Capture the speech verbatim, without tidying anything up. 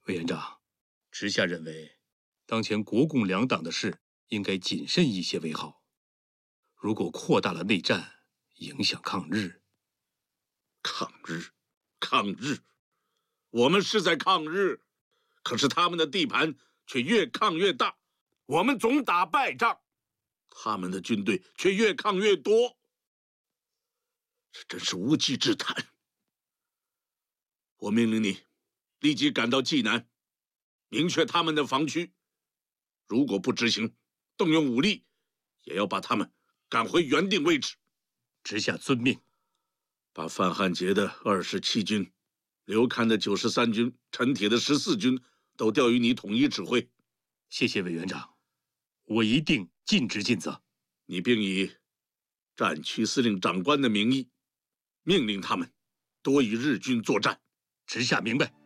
委员长，直下认为，当前国共两党的事应该谨慎一些为好。如果扩大了内战，影响抗日。 抗日，抗日，我们是在抗日，可是他们的地盘却越抗越大，我们总打败仗，他们的军队却越抗越多，这真是无稽之谈。我命令你立即赶到济南，明确他们的防区，如果不执行，动用武力，也要把他们赶回原定位置。 直下遵命。 把范汉杰的二十七军、刘戡的九十三军、陈铁的十四军都调于你统一指挥。 谢谢委员长，我一定尽职尽责。 你并以战区司令长官的名义，命令他们多与日军作战。 直下明白。